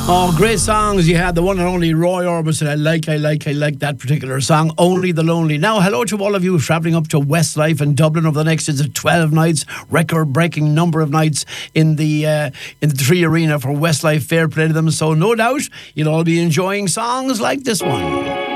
Oh, great songs. You had the one and only Roy Orbison. I like that particular song, Only the Lonely. Now, hello to all of you travelling up to Westlife in Dublin over the next 12 nights, record-breaking number of nights in the Three Arena for Westlife. Fair play to them. So no doubt you'll all be enjoying songs like this one.